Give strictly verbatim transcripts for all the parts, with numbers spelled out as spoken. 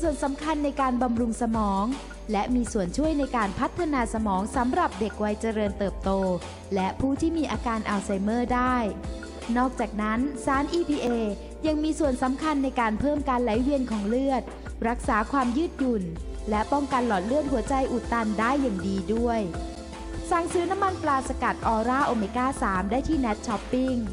ส่วนสำคัญในการบำรุงสมองและมีส่วนช่วยในการพัฒนาสมองสำหรับเด็กวัยเจริญเติบโตและผู้ที่มีอาการอัลไซเมอร์ได้นอกจากนั้นสาร อี พี เอ ยังมีส่วนสำคัญในการเพิ่มการไหลเวียนของเลือดรักษาความยืดหยุ่นและป้องกันหลอดเลือดหัวใจอุดตันได้อย่างดีด้วยสั่งซื้อน้ำมันปลาสกัดออร่าโอเมก้า สาม ได้ที่ เน็ต ช้อปปิ้ง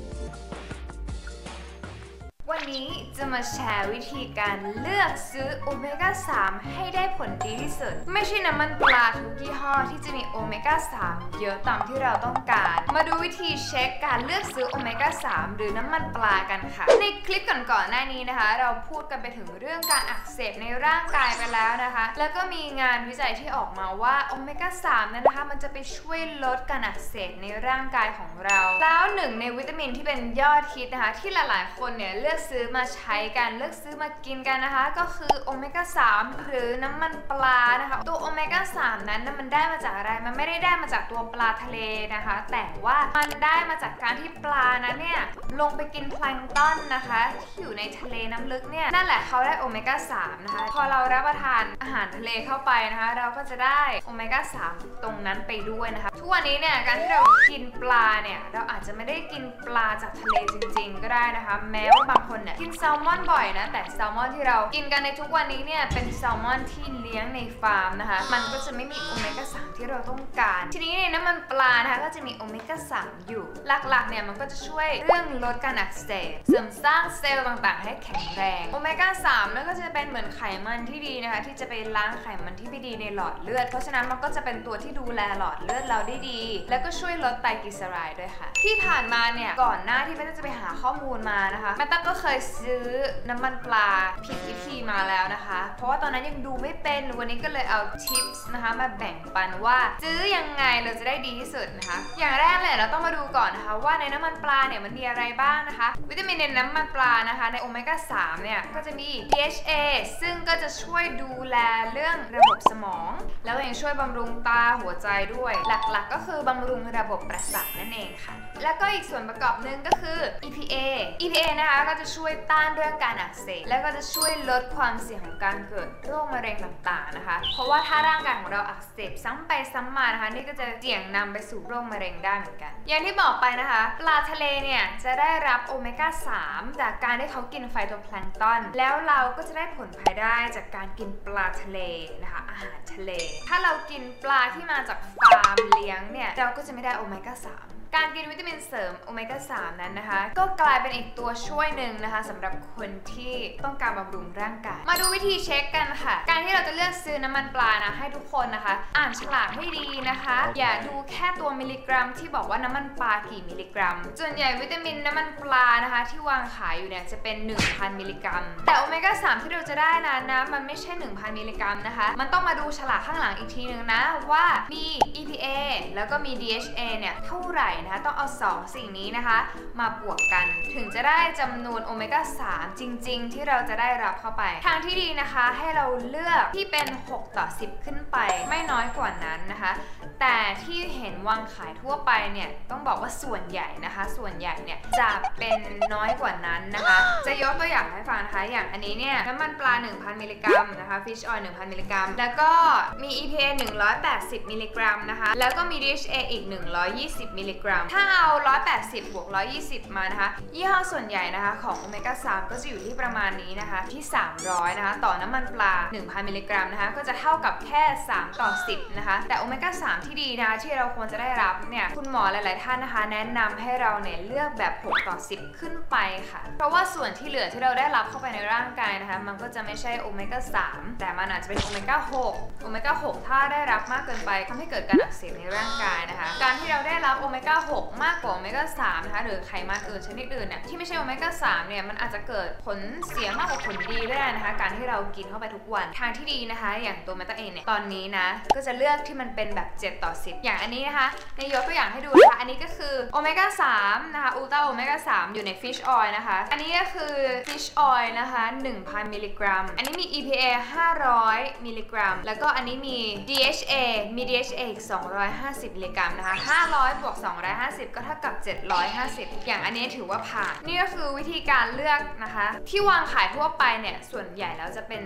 วันนี้จะมาแชร์วิธีการเลือกซื้อโอเมก้า สาม ให้ได้ผลดีที่สุดไม่ใช่น้ำมันปลาทุกยี่ห้อที่จะมีโอเมก้า สาม เยอะตามที่เราต้องการมาดูวิธีเช็คการเลือกซื้อโอเมก้า สาม หรือน้ำมันปลากันค่ะในคลิปก่อนๆหน้านี้นะคะเราพูดกันไปถึงเรื่องการอักเสบในร่างกายไปแล้วนะคะแล้วก็มีงานวิจัยที่ออกมาว่าโอเมก้า สาม นั้นนะคะมันจะไปช่วยลดการอักเสบในร่างกายของเราแล้วหนึ่งในวิตามินที่เป็นยอดฮิตนะคะที่หลายๆคนเนี่ยเลือกซื้อมาใช้กันเลือกซื้อมากินกันนะคะก็คือโอเมก้า สาม หรือน้ำมันปลานะคะตัวโอเมก้า สาม นั้นมันได้มาจากอะไรมันไม่ได้ได้มาจากตัวปลาทะเลนะคะแต่ว่ามันได้มาจากการที่ปลานั้นเนี่ยลงไปกินแพลงก์ตอนนะคะที่อยู่ในทะเลน้ำลึกเนี่ยนั่นแหละเขาได้โอเมก้า สาม นะคะพอเรารับประทานอาหารทะเลเข้าไปนะคะเราก็จะได้โอเมก้า สาม ตรงนั้นไปด้วยนะคะทุกวันนี้เนี่ยการที่เรากินปลาเนี่ยเราอาจจะไม่ได้กินปลาจากทะเลจริงๆก็ได้นะคะแม้ว่าบางคนเนี่ยกินแซลมอนบ่อยนะแต่แซลมอนที่เรากินกันในทุกวันนี้เนี่ยเป็นแซลมอนที่เลี้ยงในฟาร์มนะคะมันก็จะไม่มีโอเมก้า สาม ที่เราต้องการทีนี้เนี่ยน้ำมันปลานะคะก็จะมีโอเมก้า สาม อยู่หลักๆเนี่ยมันก็จะช่วยเรื่องลดการอักเสบเสริมสร้างเซลล์ต่างๆให้แข็งแรงโอเมก้า สาม นั่นก็จะเป็นเหมือนไขมันที่ดีนะคะที่จะไปล้างไขมันที่ไม่ดีในหลอดเลือดเพราะฉะนั้นมันก็จะเป็นตัวที่ดูแลหลอดเลือดเราได้ดีแล้วก็ช่วยลดไตรกลีเซอไรด์ด้วยค่ะที่ผ่านมาเนี่ยก่อนหน้าที่แม่จะไปหาข้อมูลมานะคะแม่ก็เคยซื้อน้ำมันปลาผิดวิธีมาแล้วนะคะเพราะว่าตอนนั้นยังดูไม่เป็นวันนี้ก็เลยเอาทิปส์นะคะมาแบ่งปันว่าซื้อยังไงเราจะได้ดีที่สุดนะคะอย่างแรกเลยเราต้องมาดูก่อนนะคะว่าในน้ำมันปลาเนี่ยมันมีอะไรบ้างนะคะวิตามินในน้ำมันปลานะคะในโอเมก้า สาม เนี่ยก็จะมี ดี เอช เอ ซึ่งก็จะช่วยดูแลเรื่องระบบสมองแล้วก็ยังช่วยบำรุงตาหัวใจด้วยหลักๆก็คือบำรุงระบบประสาทนั่นเองค่ะแล้วก็อีกส่วนประกอบหนึ่งก็คือ อี พี เอ อี พี เอ นะคะก็จะช่วยต้านเรื่องการอักเสบแล้วก็จะช่วยลดความเสี่ยงของการเกิดโรคมะเร็งต่างๆนะคะเพราะว่าถ้าร่างกายของเราอักเสบซ้ำไปซ้ำมานะคะนี่ก็จะเสี่ยงนำไปสู่โรคมะเร็งได้เหมือนกันอย่างที่บอกไปนะคะปลาทะเลเนี่ยจะได้รับโอเมก้า สาม จากการที่เขากินไฟโตแพลงก์ตอนแล้วเราก็จะได้ผลภายได้จากการกินปลาทะเลนะคะอาหารทะเล ถ้าเรากินปลาที่มาจากฟาร์มเลี้ยงเนี่ยเราก็จะไม่ได้โอเมก้า สาม การกินวิตามินเสริมโอเมก้า สาม นั้นนะคะก็กลายเป็นอีกตัวช่วยหนึ่งนะคะสำหรับคนที่ต้องการบำรุงร่างกายมาดูวิธีเช็คกันค่ะการที่เราจะเลือกซื้อน้ำมันปลานะให้ทุกคนนะคะอ่านฉลากให้ดีนะคะอย่าดูแค่ตัวมิลลิกรัมที่บอกว่าน้ำมันปลากี่มิลลิกรัมส่วนใหญ่วิตามินน้ำมันปลานะคะที่วางขายอยู่เนี่ยจะเป็น หนึ่งพัน มิลลิกรัมแต่โอเมก้า สาม ที่เราจะได้นั้นนะมันไม่ใช่ หนึ่งพัน มิลลิกรัมนะคะมันต้องมาดูฉลากข้างหลังอีกทีนึงนะว่ามี อี พี เอ แล้วก็มี ดี เอช เอ เนี่ยเท่าไหร่นะคะต้องเอาสองสิ่งนี้นะคะมาบวกกันถึงจะได้จำนวนโอเมก้า สาม จริงๆที่เราจะได้รับเข้าไปทางที่ดีนะคะให้เราเลือกที่เป็นหกต่อสิบขึ้นไปไม่น้อยกว่านั้นนะคะแต่ที่เห็นวางขายทั่วไปเนี่ยต้องบอกว่าส่วนใหญ่นะคะส่วนใหญ่เนี่ยจะเป็นน้อยกว่านั้นนะคะจะยกตัวอย่างให้ฟังนะคะอย่างอันนี้เนี่ยน้ำมันปลา หนึ่งพัน มิลลิกรัมนะคะ Fish Oil หนึ่งพัน มิลลิกรัมแล้วก็มี อี พี เอ หนึ่งร้อยแปดสิบ มิลลิกรัมนะคะแล้วก็มี ดี เอช เอ อีกหนึ่งร้อยยี่สิบ มิลลิกรัมถ้าเอาหนึ่งร้อยแปดสิบบวกหนึ่งร้อยยี่สิบมานะคะยี่ห้อส่วนใหญ่นะคะของโอเมก้า สาม ก็จะอยู่ที่ประมาณนี้นะคะที่สามร้อยนะคะต่อน้ำมันปลา หนึ่งพัน มิลลิกรัมนะคะก็จะเท่ากับแค่สามต่อสิบนะคะแต่โอเมก้า สาม ที่ดีนะคะที่เราควรจะได้รับเนี่ยคุณหมอหลายๆท่านนะคะแนะนำให้เราเนี่ยเลือกแบบหกต่อสิบขึ้นไปค่ะเพราะว่าส่วนที่เหลือที่เราได้รับเข้าไปในร่างกายนะคะมันก็จะไม่ใช่โอเมก้า สาม แต่มันอาจจะเป็นโอเมก้า หกโอเมก้า หกถ้าได้รับมากเกินไปทำให้เกิดการอักเสบในร่างกายนะคะการที่เราได้รับโอเมก้า หกมากกว่าโอเมก้า สามนะคะหรือไขมันอื่นชนิดอื่นเนี่ยที่ไม่ใช่โอเมก้า สามเนี่ยมันอาจจะเกิดผลเสียมากกว่าผลดีได้นะคะการที่เรากินเข้าไปทุกวันทางที่ดีนะคะอย่างตัวเมตาเองเนี่ยตอนนี้นะก็จะเลือกที่มันเป็นแบบเจ็ดต่อสิบอย่างอันนี้นะคะในยกตัวอย่างให้ดูนะคะอันนี้ก็คือโอเมก้า สามนะคะอูลตร้าโอเมก้า สาม อยู่ใน Fish Oil นะคะอันนี้ก็คือ Fish Oil นะคะ หนึ่งพัน มิลลิกรัมอันนี้มี อี พี เอ ห้าร้อย มิลลิกรัมแล้วก็อันนี้มี ดี เอช เอ มี ดี เอช เอ อีกสองร้อยห้าสิบ มิลลิกรัมนะคะห้าร้อยบวกสองร้อยห้าสิบก็เท่ากับเจ็ดร้อยห้าสิบอย่างอันนี้ถือว่าผ่านนี่ก็คือวิธีการเลือกนะคะที่วางขายทั่วไปเนี่ยส่วนใหญ่แล้วจะเป็น